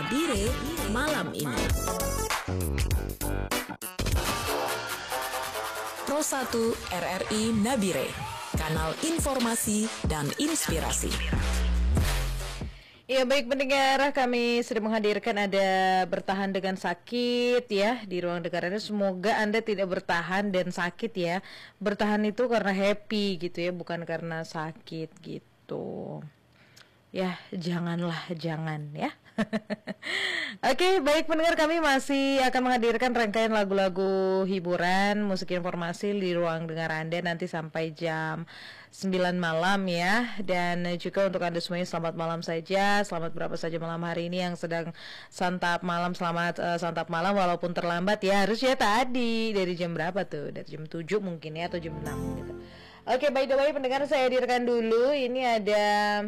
Nabire malam ini. Pro 1 RRI Nabire, kanal informasi dan inspirasi. Ya, baik pendengar, kami sudah menghadirkan ada bertahan dengan sakit ya di ruang dengar ini. Semoga Anda tidak bertahan dan sakit ya. Bertahan itu karena happy gitu ya, bukan karena sakit gitu. Ya, janganlah, jangan ya. Oke, baik pendengar, kami masih akan menghadirkan rangkaian lagu-lagu hiburan, musik informasi di ruang dengar Anda nanti sampai jam 9 malam ya. Dan juga untuk Anda semuanya selamat malam saja. Selamat berapa saja malam hari ini yang sedang santap malam. Selamat santap malam walaupun terlambat ya. Harusnya tadi dari jam berapa tuh? Dari jam 7 mungkin ya, atau jam 6 gitu. Oke, by the way pendengar, saya hadirkan dulu. Ini ada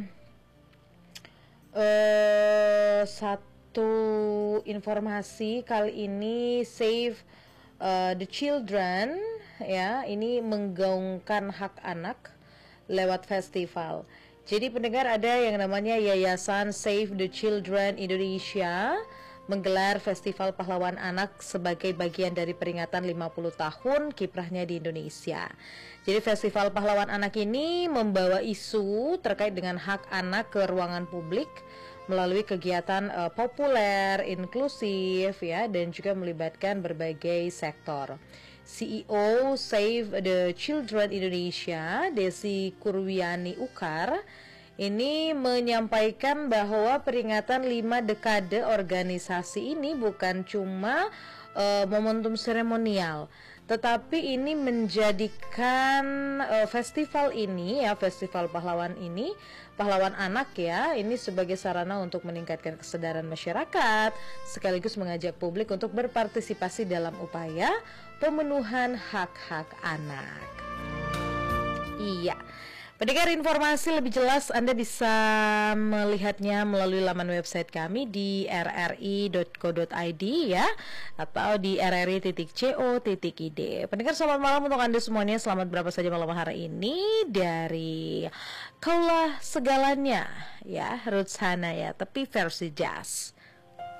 satu informasi kali ini, Save the Children ya, ini menggaungkan hak anak lewat festival. Jadi pendengar, ada yang namanya Yayasan Save the Children Indonesia menggelar Festival Pahlawan Anak sebagai bagian dari peringatan 50 tahun kiprahnya di Indonesia. Jadi Festival Pahlawan Anak ini membawa isu terkait dengan hak anak ke ruangan publik melalui kegiatan populer, inklusif ya, dan juga melibatkan berbagai sektor. CEO Save the Children Indonesia, Desi Kurwiani Ukar, ini menyampaikan bahwa peringatan 5 dekade organisasi ini bukan cuma momentum seremonial, tetapi ini menjadikan festival ini ya, Festival Pahlawan ini, Pahlawan Anak ya, ini sebagai sarana untuk meningkatkan kesadaran masyarakat, sekaligus mengajak publik untuk berpartisipasi dalam upaya pemenuhan hak-hak anak. Iya. Pendengar, informasi lebih jelas Anda bisa melihatnya melalui laman website kami di rri.co.id ya, atau di rri.co.id. Pendengar, selamat malam untuk Anda semuanya. Selamat berapa saja malam hari ini dari Kaulah Segalanya ya, Ruth Hana ya, tapi versi jazz.